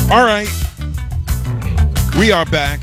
All right, we are back.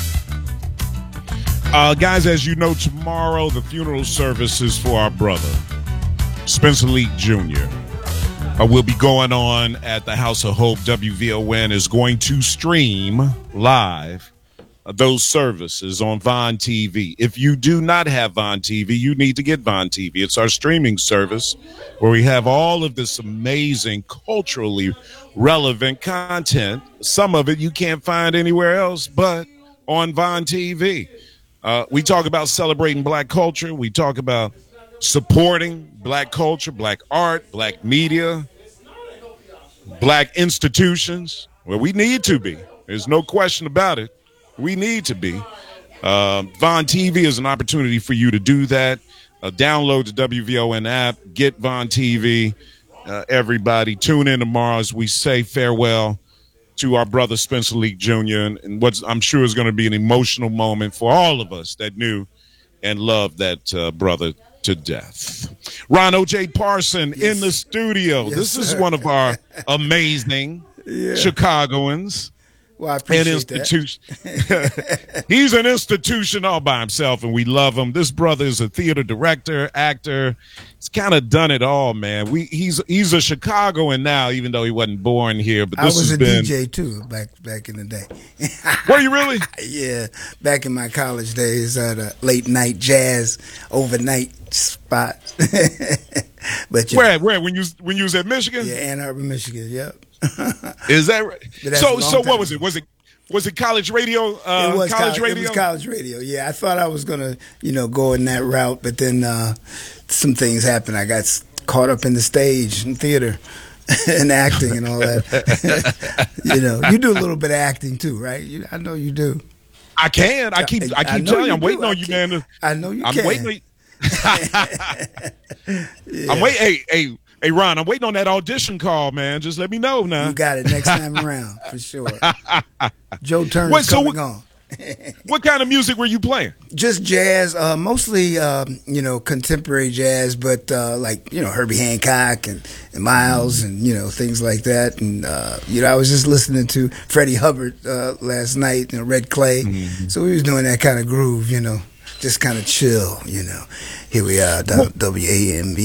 Guys, as you know, tomorrow the funeral service is for our brother, Spencer Leak Jr. Will be going on at the House of Hope. WVON is going to stream live those services on Vaughn TV. If you do not have Vaughn TV, you need to get Vaughn TV. It's our streaming service where we have all of this amazing, culturally relevant content. Some of it you can't find anywhere else but on Vaughn TV. We talk about celebrating black culture. We talk about supporting black culture, black art, black media, black institutions. Well, we need to be. There's no question about it. We need to be. Vaughn TV is an opportunity for you to do that. Download the WVON app. Get Vaughn TV. Everybody, tune in tomorrow as we say farewell to our brother Spencer Leak Jr. and what I'm sure is going to be an emotional moment for all of us that knew and loved that brother to death. Ron O.J. Parson in the studio. Yes, this is sir. one of our amazing Chicagoans. Well, I appreciate that. He's an institution all by himself, and we love him. This brother is a theater director, actor. He's kind of done it all, man. He's a Chicagoan now, even though he wasn't born here. But this I was has a been DJ too back in the day. Were you really? Yeah, back in my college days at a late night jazz overnight spot. But where when you was at Michigan? Yeah, Ann Arbor, Michigan. Yep. Is that right? So what was it? Was it college radio? It was college radio. It was college radio. Yeah, I thought I was gonna go in that route, but then some things happened. I got caught up in the stage and theater and acting and all that. You do a little bit of acting too, right? I know you do. I can. I keep telling you, I'm waiting on you, man. I know you I'm can. waiting. I'm waiting. Hey, Ron, I'm waiting on that audition call, man. Just let me know now. You got it next time around for sure. Joe Turner's coming on. What kind of music were you playing? Just jazz, mostly contemporary jazz, but like Herbie Hancock and Miles and things like that. And I was just listening to Freddie Hubbard last night, Red Clay. Mm-hmm. So we was doing that kind of groove, just kind of chill, Here we are, WAMB,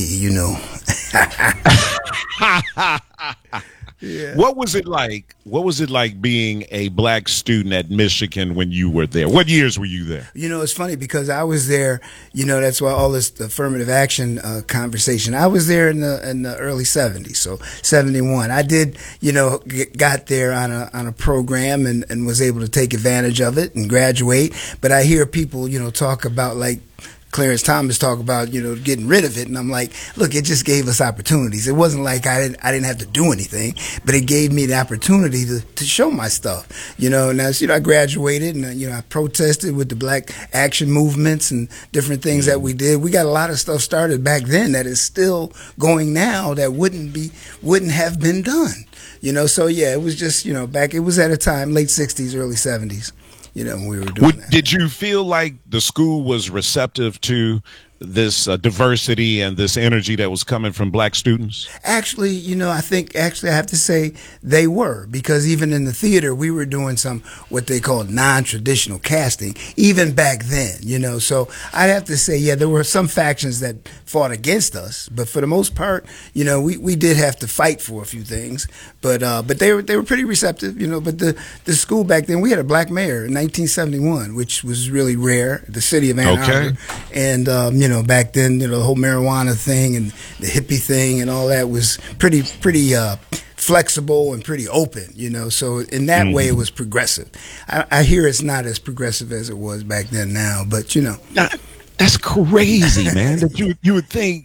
Yeah. What was it like? What was it like being a black student at Michigan when you were there? What years were you there? It's funny because I was there. That's why all this affirmative action conversation. I was there in the early '70s, so '71. I did, got there on a program and was able to take advantage of it and graduate. But I hear people, talk about like Clarence Thomas talk about, getting rid of it. And I'm like, look, it just gave us opportunities. It wasn't like I didn't have to do anything, but it gave me the opportunity to show my stuff, and as, I graduated and, I protested with the black action movements and different things that we did. We got a lot of stuff started back then that is still going now that wouldn't have been done, So yeah, it was just, back, it was at a time, late 60s, early 70s. When we were doing that. Did you feel like the school was receptive to this diversity and this energy that was coming from black students? Actually, I have to say they were, because even in the theater, we were doing some what they call non-traditional casting, even back then, So I'd have to say, yeah, there were some factions that fought against us, but for the most part, we did have to fight for a few things, but they were pretty receptive, But the school back then, we had a black mayor in 1971, which was really rare, the city of Ann Arbor, and back then, the whole marijuana thing and the hippie thing and all that was pretty flexible and pretty open, So in that way, it was progressive. I hear it's not as progressive as it was back then now, but That's crazy, man. That you would think,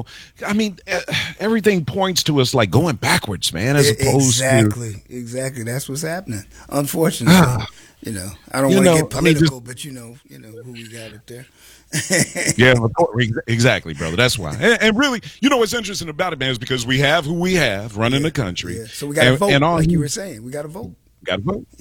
everything points to us like going backwards, man, as opposed to exactly. That's what's happening. Unfortunately, I don't want to get political, but who we got up there. Yeah, exactly, brother. That's why. And really, what's interesting about it, man, is because we have who we have running the country. Yeah. So we got to vote, like you were saying. We got to vote. Got to vote.